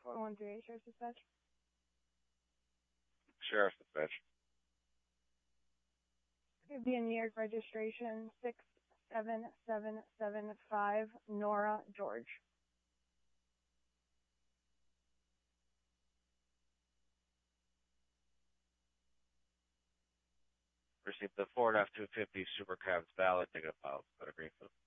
4138, Sheriff's Dispatch. Sheriff's Dispatch. The New York registration 67775, Nora George. Received the Ford F-250 Super Cabs valid. Take a file. Better Greenfield.